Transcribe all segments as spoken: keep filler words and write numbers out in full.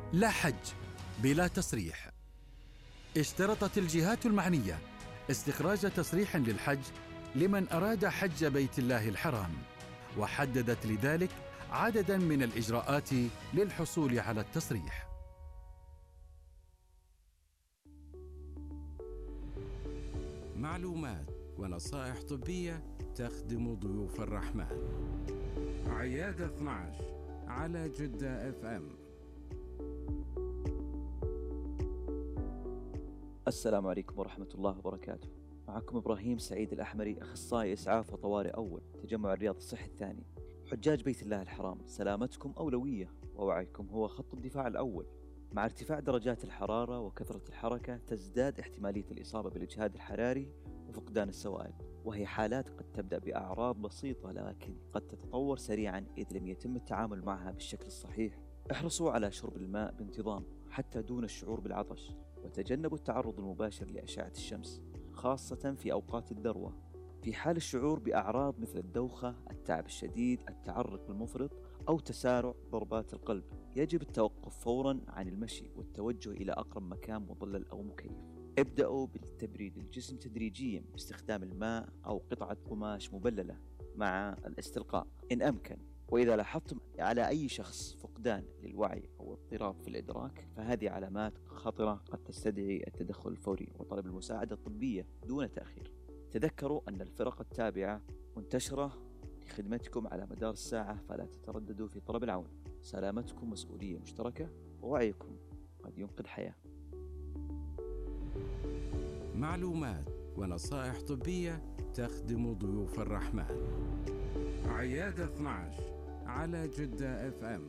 لا حج بلا تصريح. اشترطت الجهات المعنية استخراج تصريح للحج لمن أراد حج بيت الله الحرام، وحددت لذلك عدداً من الإجراءات للحصول على التصريح. معلومات ونصائح طبية تخدم ضيوف الرحمن. عيادة اثنا عشر على جدة اف ام. السلام عليكم ورحمة الله وبركاته. معكم إبراهيم سعيد الأحمري، أخصائي إسعاف وطوارئ أول، تجمع الرياض الصحي الثاني. حجاج بيت الله الحرام، سلامتكم أولوية ووعيكم هو خط الدفاع الأول. مع ارتفاع درجات الحرارة وكثرة الحركة تزداد احتمالية الإصابة بالإجهاد الحراري وفقدان السوائل، وهي حالات قد تبدأ بأعراض بسيطة لكن قد تتطور سريعا إذا لم يتم التعامل معها بالشكل الصحيح. احرصوا على شرب الماء بانتظام حتى دون الشعور بالعطش، وتجنبوا التعرض المباشر لأشعة الشمس خاصة في أوقات الذروة. في حال الشعور بأعراض مثل الدوخة، التعب الشديد، التعرق المفرط أو تسارع ضربات القلب، يجب التوقف فورا عن المشي والتوجه إلى أقرب مكان مظلل أو مكيف. ابدأوا بالتبريد الجسم تدريجيا باستخدام الماء أو قطعة قماش مبللة مع الاستلقاء إن أمكن. وإذا لاحظتم على أي شخص فقدان للوعي أو اضطراب في الإدراك فهذه علامات خطرة قد تستدعي التدخل الفوري وطلب المساعدة الطبية دون تأخير. تذكروا أن الفرق التابعة منتشرة لخدمتكم على مدار الساعة، فلا تترددوا في طلب العون. سلامتكم مسؤولية مشتركة، ووعيكم قد ينقذ حياة. معلومات ونصائح طبية تخدم ضيوف الرحمن. عيادة اثنا عشر على جدة اف ام.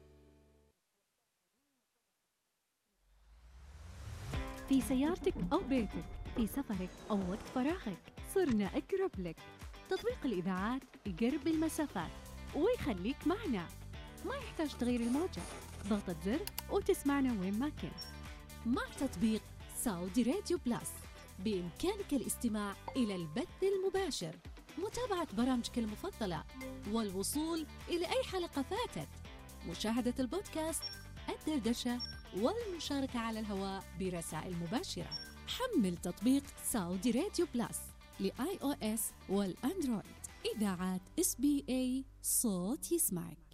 في سيارتك أو بيتك، في سفرك أو وقت فراغك، صرنا أقرب لك. تطبيق الإذاعات يقرب المسافات ويخليك معنا، ما يحتاج تغير الموجة، ضغطة زر وتسمعنا وين ما كنت. مع تطبيق سعودي راديو بلس بإمكانك الاستماع إلى البث المباشر، متابعة برامجك المفضلة، والوصول إلى أي حلقة فاتت، مشاهدة البودكاست، الدردشة، والمشاركة على الهواء برسائل مباشرة. حمل تطبيق سعودي راديو بلس لآي أو إس والأندرويد. إذاعات إس بي إيه، صوت يسمعك.